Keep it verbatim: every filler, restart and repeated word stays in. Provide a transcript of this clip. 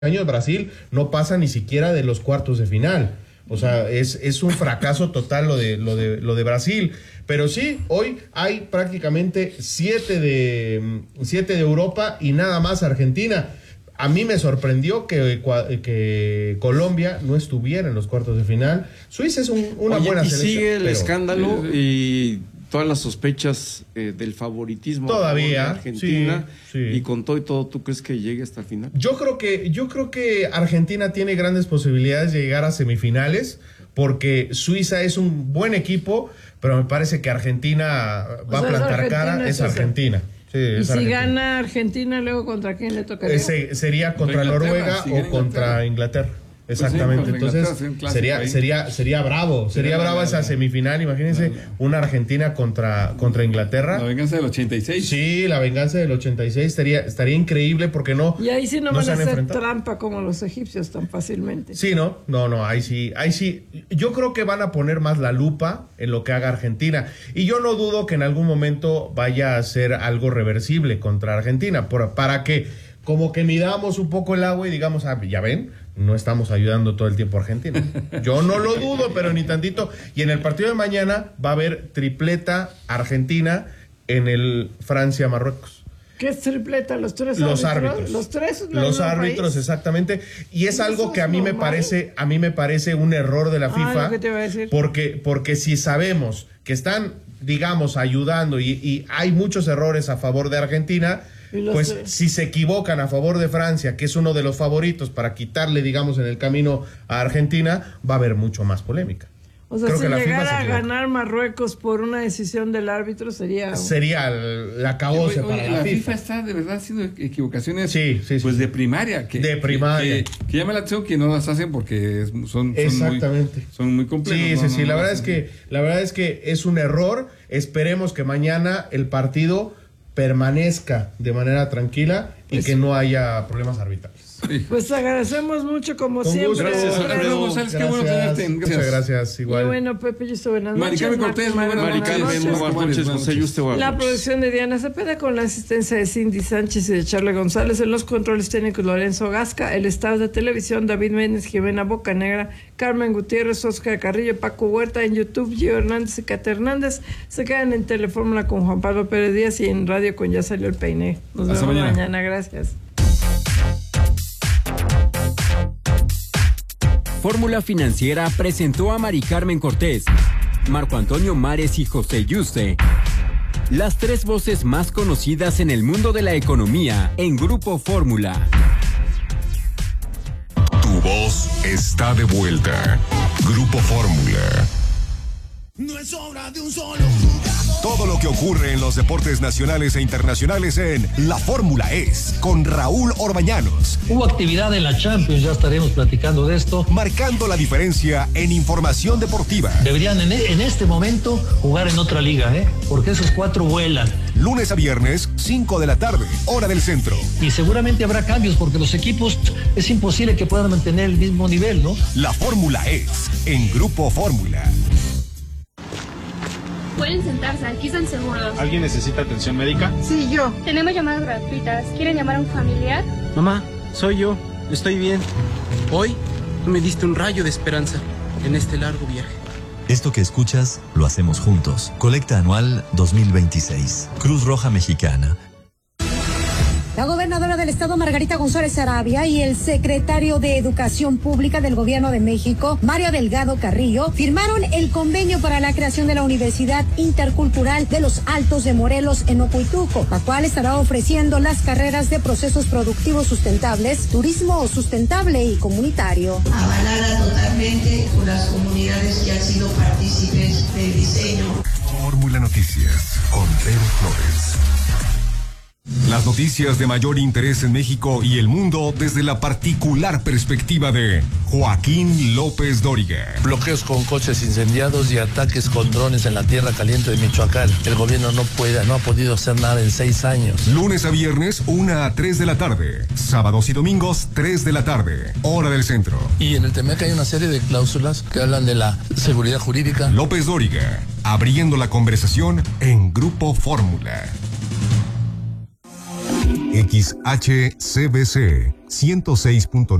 años Brasil no pasa ni siquiera de los cuartos de final. O sea, es, es un fracaso total lo de, lo de, lo de Brasil. Pero sí, hoy hay prácticamente siete de, siete de Europa y nada más Argentina. A mí me sorprendió que, que Colombia no estuviera en los cuartos de final. Suiza es un, una Oye, buena y selección. Sigue el pero, escándalo eh, y todas las sospechas eh, del favoritismo todavía, de Argentina. sí, sí. Y con todo y todo, ¿tú crees que llegue hasta el final? Yo creo que, yo creo que Argentina tiene grandes posibilidades de llegar a semifinales, porque Suiza es un buen equipo, pero me parece que Argentina va o sea, a plantar cara, es Argentina. Sí, y es si Argentina. gana Argentina, luego ¿contra quién le tocaría? Ese sería contra Noruega si o contra Inglaterra. Exactamente, pues sí, entonces sería sería sería bravo, sería la, brava la, esa la, semifinal, imagínense, la, la. una Argentina contra contra Inglaterra. La venganza del ochenta y seis. Sí, la venganza del ochenta y seis estaría estaría increíble porque no. Y ahí sí no, no van a hacer enfrentado. trampa como los egipcios tan fácilmente. Sí, no, no, no, ahí sí, ahí sí. Yo creo que van a poner más la lupa en lo que haga Argentina y yo no dudo que en algún momento vaya a ser algo reversible contra Argentina por, para que como que midamos un poco el agua y digamos, ah, ya ven, no estamos ayudando todo el tiempo a Argentina. Yo no lo dudo, pero ni tantito. Y en el partido de mañana va a haber tripleta Argentina en el Francia-Marruecos. ¿Qué es tripleta? ¿Los tres los árbitros? árbitros. Los tres. Los árbitros, país? Exactamente. Y es algo que a mí normal? me parece, a mí me parece un error de la ah, FIFA. ¿qué te iba a decir? Porque, porque si sabemos que están, digamos, ayudando y, y hay muchos errores a favor de Argentina, pues tres? si se equivocan a favor de Francia, que es uno de los favoritos para quitarle, digamos, en el camino a Argentina, va a haber mucho más polémica. O sea, Creo si llegara a ganar Marruecos por una decisión del árbitro sería... Sería la caose oye, para oye, la, la FIFA. FIFA está de verdad haciendo equivocaciones sí, sí, sí, pues sí. de primaria. Que, de primaria. Que, que, que llama la atención que no las hacen porque son, son, Exactamente. muy, son muy complejos. Sí, no, sí, no, sí. No, la, no verdad es que, la verdad es que es un error. Esperemos que mañana el partido permanezca de manera tranquila y pues, que no haya problemas arbitrales. Pues agradecemos mucho como Con siempre. Gusto. Gracias, Alfredo González, qué bueno tenerte. Gracias. Muchas gracias, igual. Y bueno, Pepe Yuste, buenas noches. Maricarmen Cortés, muy buenas noches. Buenas noches, José Yuste. La producción de Diana Cepeda con la asistencia de Cindy Sánchez y de Charlie González, en los controles técnicos Lorenzo Gasca, el staff de televisión David Méndez, Jimena Bocanegra, Carmen Gutiérrez, Oscar Carrillo, Paco Huerta, en YouTube Gio Hernández y Cata Hernández. Se quedan en Telefórmula con Juan Pablo Pérez Díaz y en Radio con Ya Salió el Peine. Nos Hasta vemos mañana. mañana, gracias. Fórmula Financiera presentó a Mari Carmen Cortés, Marco Antonio Mares y José Yuste, las tres voces más conocidas en el mundo de la economía en Grupo Fórmula. Tu voz está de vuelta. Grupo Fórmula. No es obra de un solo jugador. Todo lo que ocurre en los deportes nacionales e internacionales en La Fórmula Es, con Raúl Orbañanos. Hubo actividad en la Champions, ya estaremos platicando de esto. Marcando la diferencia en información deportiva. Deberían en, en este momento jugar en otra liga, ¿eh? Porque esos cuatro vuelan. Lunes a viernes, cinco de la tarde, hora del centro. Y seguramente habrá cambios porque los equipos es imposible que puedan mantener el mismo nivel, ¿no? La Fórmula Es, en Grupo Fórmula. Pueden sentarse, aquí están seguros. ¿Alguien necesita atención médica? Sí, yo. Tenemos llamadas gratuitas. ¿Quieren llamar a un familiar? Mamá, soy yo. Estoy bien. Hoy tú me diste un rayo de esperanza en este largo viaje. Esto que escuchas lo hacemos juntos. Colecta anual dos mil veintiséis. Cruz Roja Mexicana. La gobernadora del estado, Margarita González Arabia, y el secretario de Educación Pública del Gobierno de México, Mario Delgado Carrillo, firmaron el convenio para la creación de la Universidad Intercultural de los Altos de Morelos en Ocoituco, la cual estará ofreciendo las carreras de procesos productivos sustentables, turismo sustentable y comunitario. Avalada totalmente por las comunidades que han sido partícipes del diseño. Fórmula Noticias con Pedro Flores. Las noticias de mayor interés en México y el mundo desde la particular perspectiva de Joaquín López Dóriga. Bloqueos con coches incendiados y ataques con drones en la tierra caliente de Michoacán. El gobierno no puede, no ha podido hacer nada en seis años. Lunes a viernes, una a tres de la tarde. Sábados y domingos, tres de la tarde. Hora del centro. Y en el T M E C hay una serie de cláusulas que hablan de la seguridad jurídica. López Dóriga, abriendo la conversación en Grupo Fórmula. X H C B C ciento seis punto